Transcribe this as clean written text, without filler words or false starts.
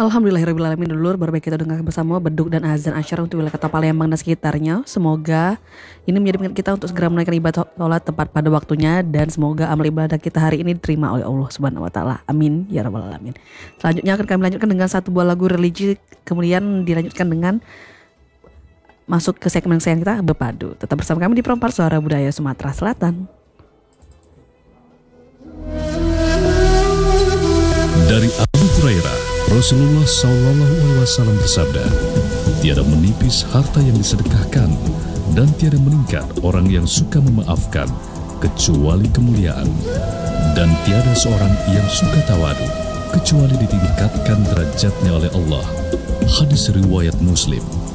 Alhamdulillahirrahmanirrahim dulur, baru baik kita dengar bersama beduk dan azan asyar untuk wilayah Kota Palembang dan sekitarnya. Semoga ini menjadi pengingat kita untuk segera menaikkan ibadah sholat tepat pada waktunya, dan semoga amal ibadah kita hari ini diterima oleh Allah Subhanahu wa taala. Amin ya rabbal alamin. Selanjutnya akan kami lanjutkan dengan satu buah lagu religi, kemudian dilanjutkan dengan masuk ke segmen kesayangan kita, Bepadu. Tetap bersama kami di Perempat Suara Budaya Sumatera Selatan. Dari Abu Hurairah, Rasulullah SAW bersabda, tiada menipis harta yang disedekahkan dan tiada meningkat orang yang suka memaafkan kecuali kemuliaan, dan tiada seorang yang suka tawadu kecuali ditingkatkan derajatnya oleh Allah. Hadis riwayat Muslim.